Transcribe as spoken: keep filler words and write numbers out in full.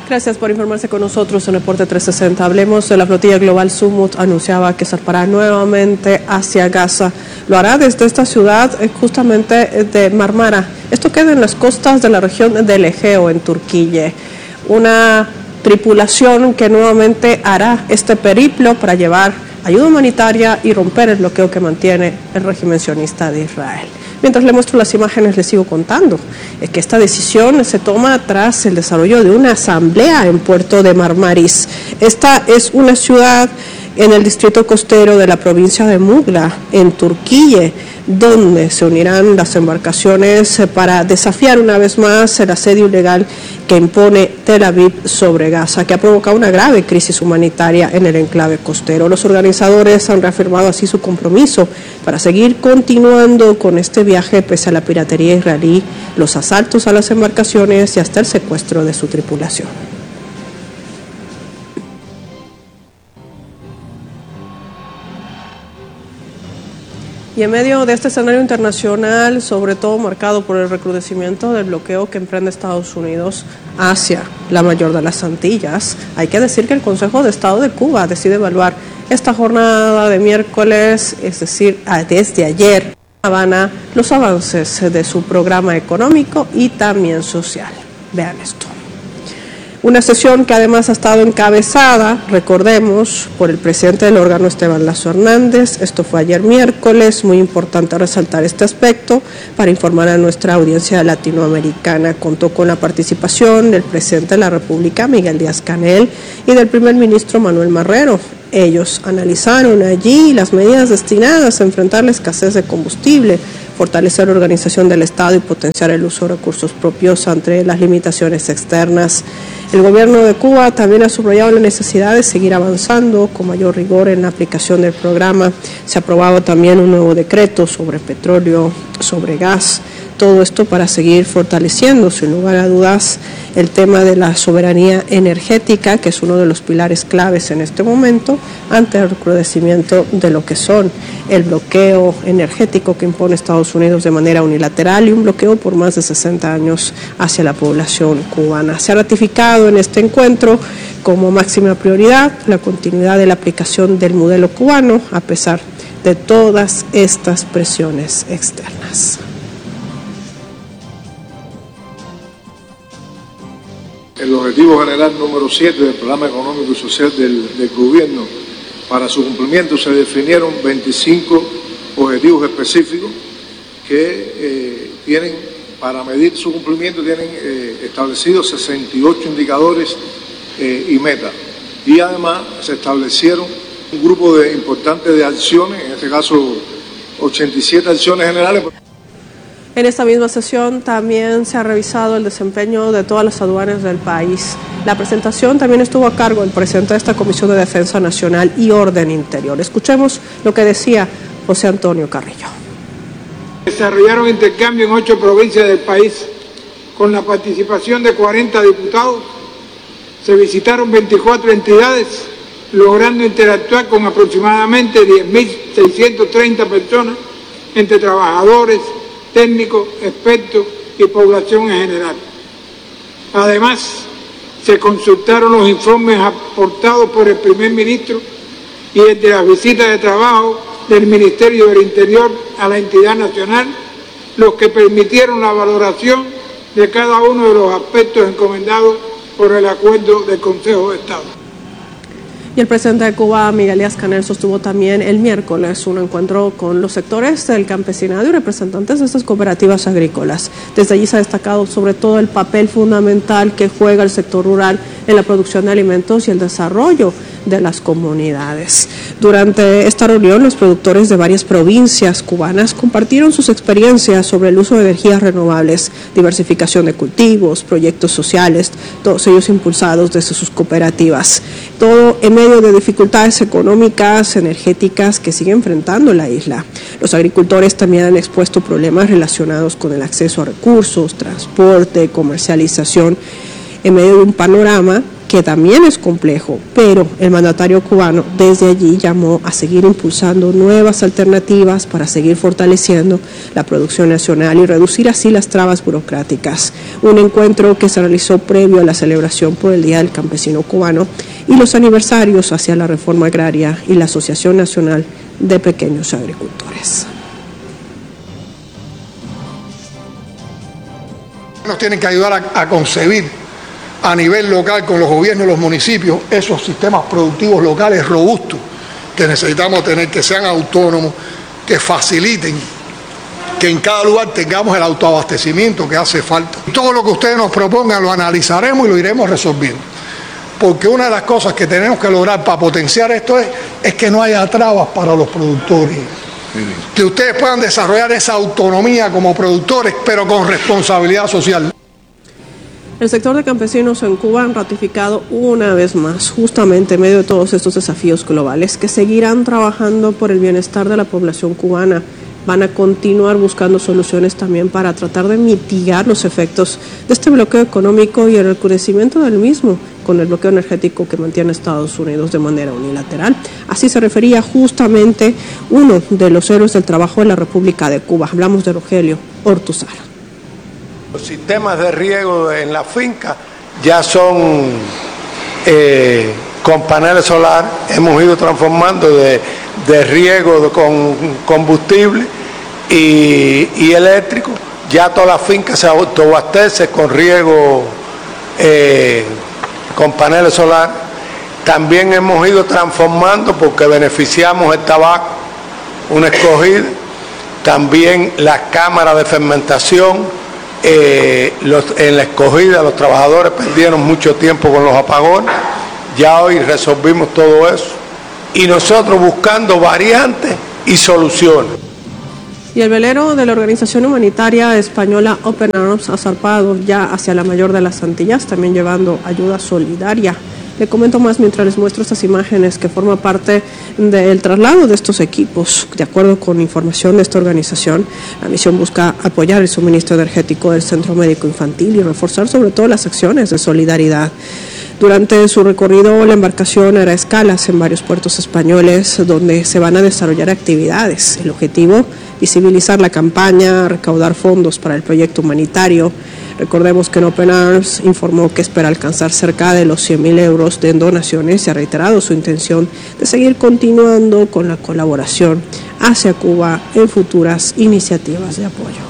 Gracias por informarse con nosotros en Reporte trescientos sesenta. Hablemos de la flotilla global Sumut. Anunciaba que zarpará nuevamente hacia Gaza. Lo hará desde esta ciudad justamente de Marmara. Esto queda en las costas de la región del Egeo, en Turquía. Una tripulación que nuevamente hará este periplo para llevar ayuda humanitaria y romper el bloqueo que mantiene el régimen sionista de Israel. Mientras le muestro las imágenes, les sigo contando que esta decisión se toma tras el desarrollo de una asamblea en Puerto de Marmaris. Esta es una ciudad en el distrito costero de la provincia de Mugla, en Turquía, donde se unirán las embarcaciones para desafiar una vez más el asedio ilegal que impone Tel Aviv sobre Gaza, que ha provocado una grave crisis humanitaria en el enclave costero. Los organizadores han reafirmado así su compromiso para seguir continuando con este viaje pese a la piratería israelí, los asaltos a las embarcaciones y hasta el secuestro de su tripulación. Y en medio de este escenario internacional, sobre todo marcado por el recrudecimiento del bloqueo que emprende Estados Unidos hacia la mayor de las Antillas, hay que decir que el Consejo de Estado de Cuba decide evaluar esta jornada de miércoles, es decir, desde ayer, en Habana, los avances de su programa económico y también social. Vean esto. Una sesión que además ha estado encabezada, recordemos, por el presidente del órgano, Esteban Lazo Hernández. Esto fue ayer miércoles, muy importante resaltar este aspecto para informar a nuestra audiencia latinoamericana. Contó con la participación del presidente de la República, Miguel Díaz-Canel, y del primer ministro Manuel Marrero. Ellos analizaron allí las medidas destinadas a enfrentar la escasez de combustible, fortalecer la organización del Estado y potenciar el uso de recursos propios ante las limitaciones externas. El gobierno de Cuba también ha subrayado la necesidad de seguir avanzando con mayor rigor en la aplicación del programa. Se ha aprobado también un nuevo decreto sobre petróleo, sobre gas. Todo esto para seguir fortaleciendo, sin lugar a dudas, el tema de la soberanía energética, que es uno de los pilares claves en este momento, ante el recrudecimiento de lo que son el bloqueo energético que impone Estados Unidos de manera unilateral y un bloqueo por más de sesenta años hacia la población cubana. Se ha ratificado en este encuentro como máxima prioridad la continuidad de la aplicación del modelo cubano, a pesar de todas estas presiones externas. El objetivo general número siete del Programa Económico y Social del, del Gobierno, para su cumplimiento se definieron veinticinco objetivos específicos que eh, tienen, para medir su cumplimiento, tienen eh, establecidos sesenta y ocho indicadores eh, y metas. Y además se establecieron un grupo de importantes de acciones, en este caso ochenta y siete acciones generales. En esta misma sesión también se ha revisado el desempeño de todas las aduanas del país. La presentación también estuvo a cargo del presidente de esta Comisión de Defensa Nacional y Orden Interior. Escuchemos lo que decía José Antonio Carrillo. Desarrollaron intercambio en ocho provincias del país con la participación de cuarenta diputados. Se visitaron veinticuatro entidades, logrando interactuar con aproximadamente diez mil seiscientas treinta personas, entre trabajadores, técnicos, expertos y población en general. Además, se consultaron los informes aportados por el primer ministro y el de las visitas de trabajo del Ministerio del Interior a la entidad nacional, los que permitieron la valoración de cada uno de los aspectos encomendados por el acuerdo del Consejo de Estado. Y el presidente de Cuba, Miguel Díaz-Canel, sostuvo también el miércoles un encuentro con los sectores del campesinado y representantes de estas cooperativas agrícolas. Desde allí se ha destacado sobre todo el papel fundamental que juega el sector rural en la producción de alimentos y el desarrollo de las comunidades. Durante esta reunión, los productores de varias provincias cubanas compartieron sus experiencias sobre el uso de energías renovables, diversificación de cultivos, proyectos sociales, todos ellos impulsados desde sus cooperativas. Todo en medio de dificultades económicas, energéticas que sigue enfrentando la isla. Los agricultores también han expuesto problemas relacionados con el acceso a recursos, transporte, comercialización, en medio de un panorama que también es complejo, pero el mandatario cubano desde allí llamó a seguir impulsando nuevas alternativas para seguir fortaleciendo la producción nacional y reducir así las trabas burocráticas. Un encuentro que se realizó previo a la celebración por el Día del Campesino Cubano y los aniversarios hacia la reforma agraria y la Asociación Nacional de Pequeños Agricultores. Nos tienen que ayudar a, a concebir a nivel local con los gobiernos y los municipios esos sistemas productivos locales robustos que necesitamos tener, que sean autónomos, que faciliten que en cada lugar tengamos el autoabastecimiento que hace falta. Todo lo que ustedes nos propongan lo analizaremos y lo iremos resolviendo, porque una de las cosas que tenemos que lograr para potenciar esto es, es que no haya trabas para los productores, que ustedes puedan desarrollar esa autonomía como productores, pero con responsabilidad social. El sector de campesinos en Cuba han ratificado una vez más, justamente en medio de todos estos desafíos globales, que seguirán trabajando por el bienestar de la población cubana. Van a continuar buscando soluciones también para tratar de mitigar los efectos de este bloqueo económico y el recrudecimiento del mismo, con el bloqueo energético que mantiene Estados Unidos de manera unilateral. Así se refería justamente uno de los héroes del trabajo de la República de Cuba. Hablamos de Rogelio Ortuzar. Los sistemas de riego en la finca ya son eh, con paneles solares. Hemos ido transformando de, de riego con combustible y, y eléctrico. Ya todas las fincas se autoabastecen con riego eh, con paneles solares. También hemos ido transformando porque beneficiamos el tabaco, una escogida. También las cámaras de fermentación. Eh, los, en la escogida los trabajadores perdieron mucho tiempo con los apagones, ya hoy resolvimos todo eso y nosotros buscando variantes y soluciones. Y el velero de la organización humanitaria española Open Arms ha zarpado ya hacia la Mayor de las Antillas, también llevando ayuda solidaria. Le comento más mientras les muestro estas imágenes que forman parte del traslado de estos equipos. De acuerdo con información de esta organización, la misión busca apoyar el suministro energético del Centro Médico Infantil y reforzar sobre todo las acciones de solidaridad. Durante su recorrido, la embarcación hará escalas en varios puertos españoles donde se van a desarrollar actividades. El objetivo, visibilizar la campaña, recaudar fondos para el proyecto humanitario. Recordemos que en Open Arms informó que espera alcanzar cerca de los cien mil euros de donaciones y ha reiterado su intención de seguir continuando con la colaboración hacia Cuba en futuras iniciativas de apoyo.